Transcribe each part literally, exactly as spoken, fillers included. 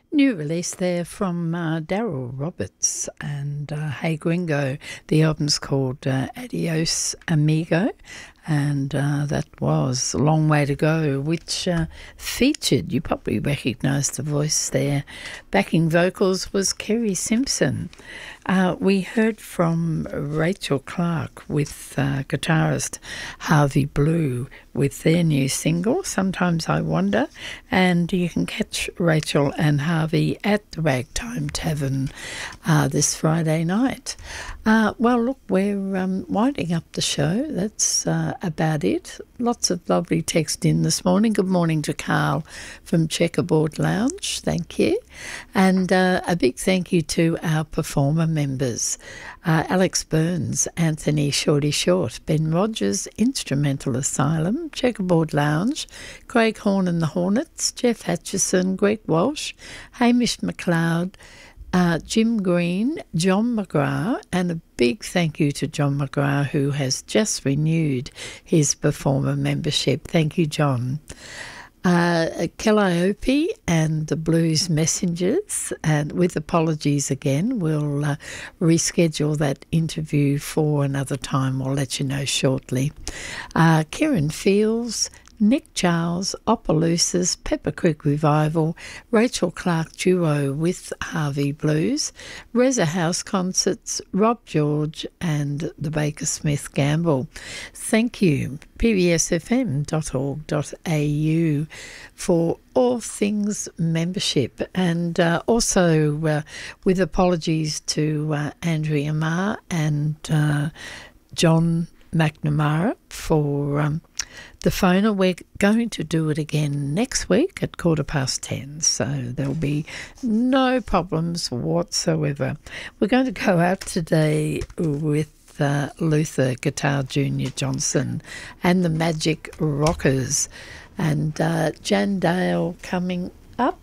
New release there from uh, Daryl Roberts and uh, Hey Gringo. The album's called uh, Adios Amigo, and uh, that was A Long Way to Go, which uh, featured, you probably recognise the voice there, backing vocals was Kerry Simpson. Uh, we heard from Rachel Clark with uh, guitarist Harvey Blue with their new single, Sometimes I Wonder, and you can catch Rachel and Harvey at the Ragtime Tavern uh, this Friday night. Uh, well, look, we're um, winding up the show. That's uh, about it. Lots of lovely text in this morning. Good morning to Carl from Checkerboard Lounge. Thank you. And uh, a big thank you to our performer members, uh, Alex Burns, Anthony Shorty Short, Ben Rogers, Instrumental Asylum, Checkerboard Lounge, Craig Horn and the Hornets, Jeff Hatchison, Greg Walsh, Hamish McLeod, uh, Jim Green, John McGrath, and a big thank you to John McGrath, who has just renewed his performer membership. Thank you, John. Uh, Calliope and the Blues Messengers, and with apologies again, we'll uh, reschedule that interview for another time. We'll let you know shortly. Uh, Kieran Fields, Nick Charles, Opelousas, Pepper Creek Revival, Rachel Clark Duo with Harvey Blues, Reza House Concerts, Rob George and the Baker Smith Gamble. Thank you, p b s f m dot org dot a u for all things membership, and uh, also uh, with apologies to uh, Andrea Marr and uh, John McNamara for um, the phoner. We're going to do it again next week at quarter past ten, so there'll be no problems whatsoever. We're going to go out today with uh, Luther Guitar Junior Johnson and the Magic Rockers, and uh, Jan Dale coming up.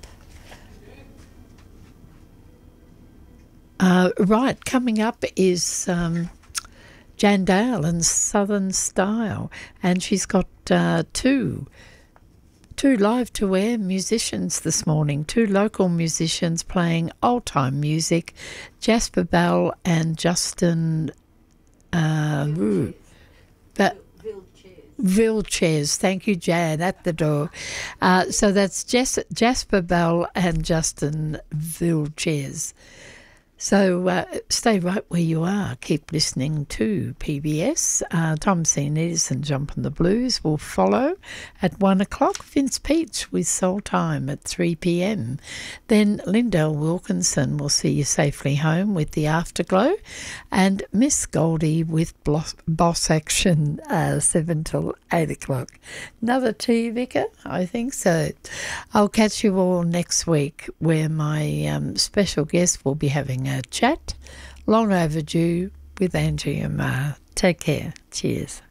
Uh, right, coming up is Um, Jan Dale and Southern Style, and she's got uh, two two live to air musicians this morning, two local musicians playing old time music, Jasper Bell and Justin uh, but Vilches. Thank you, Jan, at the door. Uh, so that's Jas- Jasper Bell and Justin Vilches. So uh, stay right where you are. Keep listening to P B S. Uh, Tom C. Edison, Jumpin' the Blues will follow at one o'clock. Vince Peach with Soul Time at three p.m. Then Lindell Wilkinson will see you safely home with the Afterglow. And Miss Goldie with Boss, Boss Action, uh, seven till eight o'clock. Another tea, Vicar? I think so. I'll catch you all next week, where my um, special guest will be having a chat, long overdue, with Andrea Marr. Take care. Cheers.